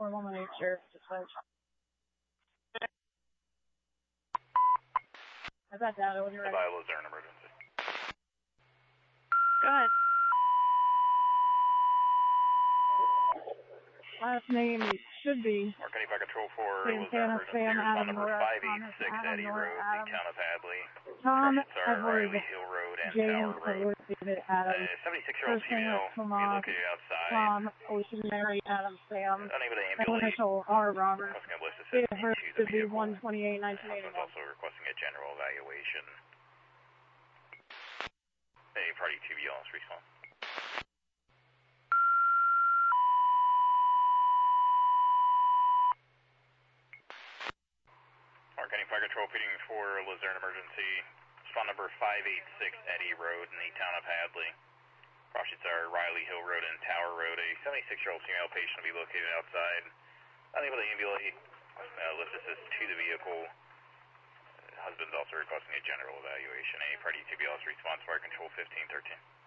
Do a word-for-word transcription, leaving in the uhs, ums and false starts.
four one eight Sheriff Dispatch. I got data when you're ready. Is there an emergency? Go ahead. Last name should be Mark Fire Control for Santana Sam Adam number Nora five Thomas eight six Adam Eddie Nora Road, Adam the town of Hadley. Tom Are Edward Riley Hill Road and James Tower Road. Edward David Adam Uh, seventy-six-year-old first name female is Tomas located outside. Tom Ocean Mary Adam Sam Unable to middle ambulate. initial R Robert Requesting a ballistic date assessment of birth into the should be vehicle. one twenty-eight nineteen Husband's eighty-one. also requesting a general evaluation. Any party to be on response. Mark County Fire Control feeding for Luzerne emergency. Spot number five eight six Eddie Road in the town of Hadley. Cross-streets are Riley Hill Road and Tower Road. A seventy-six-year-old female patient will be located outside. Unable to ambulate. Uh, lift assist to the vehicle. Husband's also requesting a general evaluation. A party to be lost response, Fire Control fifteen thirteen.